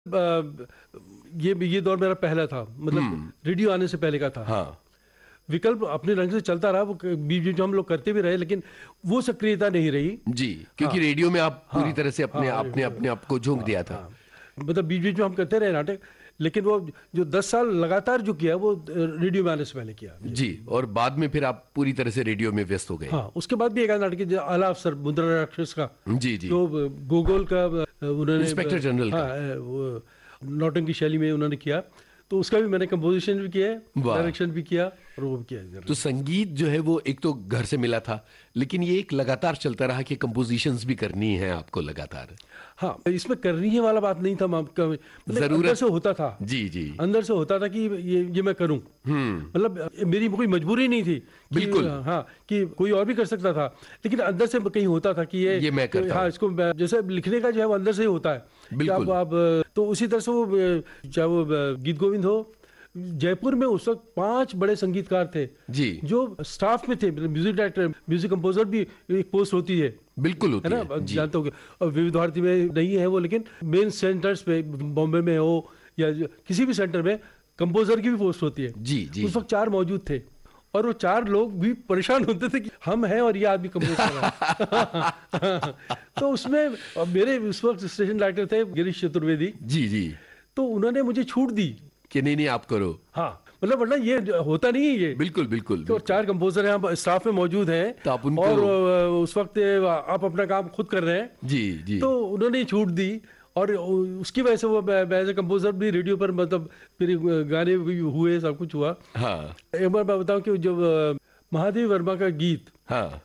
ये दौर मेरा पहला था, मतलब रेडियो आने से पहले का था। हाँ विकल्प अपने रंग से चलता रहा, वो बीच बीच में हम लोग करते भी रहे, लेकिन वो सक्रियता नहीं रही। जी, क्योंकि हाँ, रेडियो में आप पूरी हाँ, तरह से अपने हाँ, आपने अपने आप को झोंक दिया था। हाँ, मतलब बीच बीच में हम करते रहे नाटक, लेकिन वो जो 10 साल लगातार जो किया वो रेडियो में आने से पहले किया। जी, और बाद में फिर आप पूरी तरह से रेडियो में व्यस्त हो गए। हाँ, उसके बाद भी एक आध नाटक आला अफसर मुद्रा राक्षस का, जी जी, जो गोगोल का उन्होंने, इंस्पेक्टर जनरल का। हाँ, वो नौटंकी शैली में उन्होंने किया, तो उसका भी मैंने कंपोजिशन भी किया है, वाह। डायरेक्शन भी किया और वो भी किया। तो संगीत जो है वो एक तो घर से मिला था, लेकिन ये एक लगातार चलता रहा कि कंपोजिशंस भी करनी है आपको लगातार। हाँ, इसमें करनी है वाला बात नहीं था, मतलब अंदर से होता था। जी जी, अंदर से होता था कि ये मैं करूं, मतलब मेरी कोई मजबूरी नहीं थी कि, बिल्कुल। हाँ, कि कोई और भी कर सकता था, लेकिन अंदर से कहीं होता था कि ये मैं करता हाँ, हूं। इसको जैसे लिखने का जो है वो अंदर से ही होता है कि बिल्कुल। आप तो उसी तरह से वो चाहे वो गीत गोविंद हो, जयपुर में उस वक्त 5 बड़े संगीतकार थे जी, जो स्टाफ में थे, म्यूजिक डायरेक्टर, म्यूजिक कंपोजर भी एक पोस्ट होती है बिल्कुल होती ना, है जी। जानते हो। और विविध भारती में नहीं है वो, लेकिन मेन सेंटर्स पे बॉम्बे में हो या किसी भी सेंटर में कंपोजर की भी पोस्ट होती है। जी जी, उस वक्त 4 मौजूद थे, और वो 4 लोग भी परेशान होते थे कि हम हैं और ये आदमी कंपोज कर रहा है। तो उसमें मेरे उस वक्त स्टेशन डायरेक्टर थे गिरीश चतुर्वेदी, जी जी, तो उन्होंने मुझे छूट दी कि नहीं नहीं आप करो। हाँ, मतलब वरना ये होता नहीं है ये। बिल्कुल बिल्कुल तो बिल्कुल। 4 कंपोजर हैं स्टाफ में मौजूद हैं, तो आप उनको, और उस वक्त आप अपना काम खुद कर रहे हैं, जी जी, तो उन्होंने छूट दी, और उसकी वजह से वो एज ए कंपोजर भी रेडियो पर, मतलब फिर गाने भी हुए, सब कुछ हुआ। हाँ एक बार मैं बताऊं कि जब महादेव वर्मा का गीत हाँ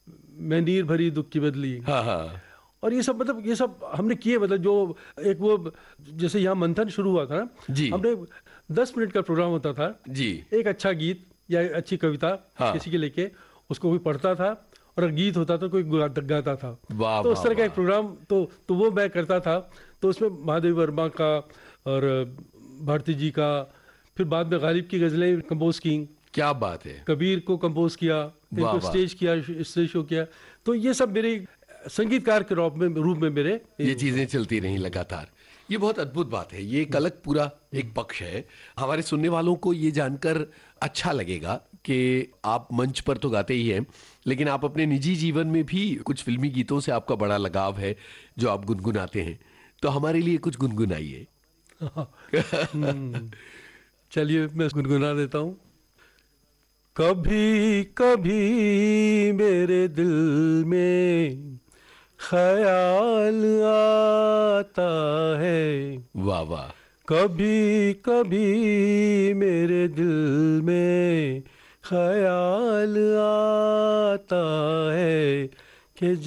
मैं नीर भरी दुख की बदली, हाँ हाँ, और ये सब, मतलब ये सब हमने किए, मतलब जो एक वो जैसे यहाँ मंथन शुरू हुआ था ना, जी हमने 10 मिनट का प्रोग्राम होता था, जी, एक अच्छा गीत या अच्छी कविता हाँ। किसी के लेके, उसको कोई पढ़ता था, और अगर गीत होता तो कोई गाता था। वाह तो उस वाह तरह का एक वाह। प्रोग्राम तो वो मैं करता था। तो उसमें महादेव वर्मा का और भारती जी का, फिर बाद में गालिब की गजलें कंपोज की, क्या बात है। कबीर को कंपोज किया, वाह इनको वाह। स्टेज किया, स्टेज शो किया। तो ये सब मेरे संगीतकार के रूप में मेरे ये चीजें चलती रहीं लगातार। ये बहुत अद्भुत बात है, ये एक अलग पूरा एक पक्ष है। हमारे सुनने वालों को ये जानकर अच्छा लगेगा कि आप मंच पर तो गाते ही हैं, लेकिन आप अपने निजी जीवन में भी कुछ फिल्मी गीतों से आपका बड़ा लगाव है जो आप गुनगुनाते हैं। तो हमारे लिए कुछ गुनगुनाइए। चलिए मैं गुनगुना देता हूँ। कभी कभी मेरे दिल में ख्याल आता है, वाह वाह। कभी कभी मेरे दिल में ख्याल आता है कि